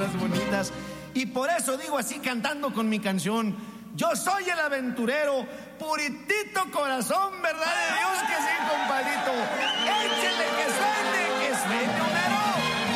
palabras bonitas. Y por eso digo así cantando con mi canción: yo soy el aventurero, puritito corazón, ¿verdad de Dios que sí, compadrito?